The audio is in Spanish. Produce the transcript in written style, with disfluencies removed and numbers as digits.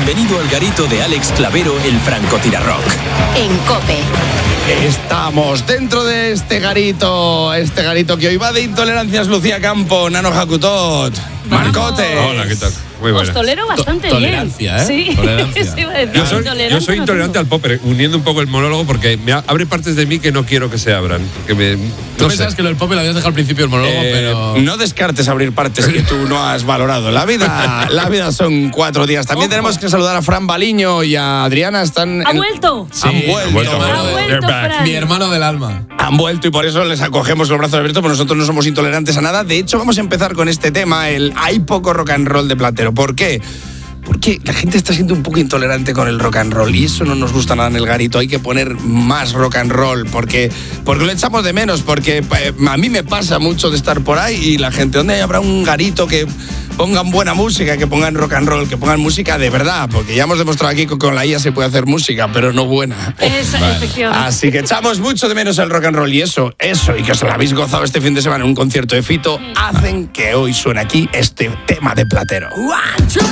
Bienvenido al garito de Alex Clavero, el francotirarrock. En COPE. Estamos dentro de este garito que hoy va de intolerancias. Lucía Campo, Nano Jacutot, Marcote. Hola, ¿qué tal? Muy buena. Os tolero bastante tolerancia, bien. Sí, Tolerancia. eso iba a decir, Yo soy intolerante al pop, uniendo un poco el monólogo porque abre partes de mí que no quiero que se abran. Tú pensabas que lo del pop lo habías dejado al principio del monólogo, pero... No descartes abrir partes que tú no has valorado. La vida son 4 días. También tenemos que saludar a Fran Baliño y a Adriana. ¿Ha vuelto? Sí, han vuelto. Fran. Mi hermano del alma. Han vuelto y por eso les acogemos los brazos abiertos, porque nosotros no somos intolerantes a nada. De hecho, vamos a empezar con este tema, el hay poco rock and roll de Platero. ¿Por qué? Porque la gente está siendo un poco intolerante con el rock and roll y eso no nos gusta nada en el garito. Hay que poner más rock and roll porque lo echamos de menos, porque a mí me pasa mucho de estar por ahí y la gente, ¿dónde habrá un garito que pongan buena música, que pongan rock and roll, que pongan música de verdad? Porque ya hemos demostrado aquí que con la IA se puede hacer música, pero no buena. Efectivamente. Así que echamos mucho de menos el rock and roll y eso, y que os lo habéis gozado este fin de semana en un concierto de Fito, hacen que hoy suene aquí este tema de Platero. 1, 2